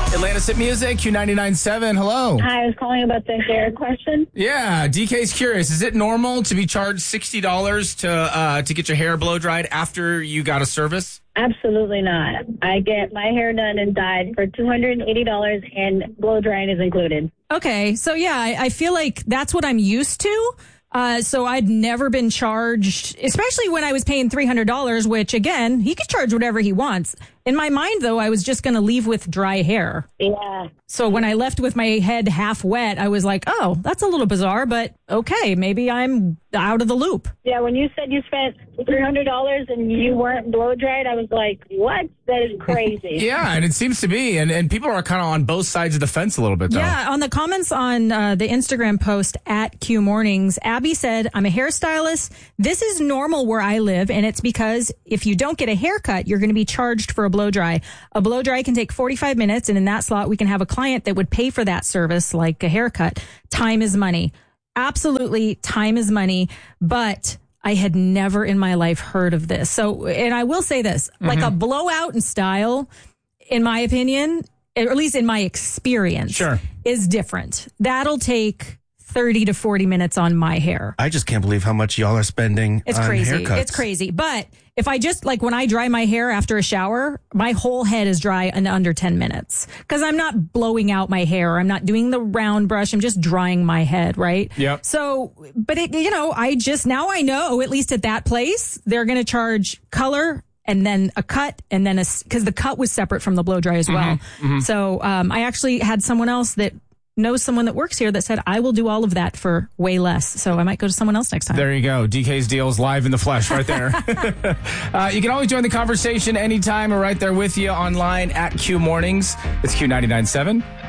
Atlantis Hit Music, Q99.7. Hello. Hi, I was calling about the hair question. Yeah, DK's curious. Is it normal to be charged $60 to get your hair blow dried after you got a service? Absolutely not. I get my hair done and dyed for $280 and blow drying is included. Okay, so yeah, I feel like that's what I'm used to. So I'd never been charged, especially when I was paying $300, which again, he could charge whatever he wants. In my mind, though, I was just going to leave with dry hair. Yeah. So when I left with my head half wet, I was like, oh, that's a little bizarre, but okay, maybe I'm out of the loop. Yeah, when you said you spent $300 and you weren't blow dried, I was like, what? That is crazy. Yeah, and it seems to be. And people are kind of on both sides of the fence a little bit, though. Yeah, on the comments on the Instagram post at Q Mornings, Abby said, I'm a hairstylist. This is normal where I live, and it's because if you don't get a haircut, you're going to be charged for a blow dry. A blow dry can take 45 minutes, and in that slot, we can have a client that would pay for that service like a haircut. Time is money. Absolutely, time is money, but I had never in my life heard of this. So, and I will say this, like a blowout in style, in my opinion, or at least in my experience, is different. That'll take 30 to 40 minutes on my hair. I just can't believe how much y'all are spending on crazy. haircuts. It's crazy. But if I just, like when I dry my hair after a shower, my whole head is dry in under 10 minutes. Because I'm not blowing out my hair. I'm not doing the round brush. I'm just drying my head, right? Yep. So, but it, you know, now I know, at least at that place, they're going to charge color and then a cut and then because the cut was separate from the blow dry as well. So I actually had someone else that knows someone that works here that said, I will do all of that for way less. So I might go to someone else next time. There you go. DK's deals live in the flesh right there. You can always join the conversation anytime. We're right there with you online at Q Mornings. It's Q99.7.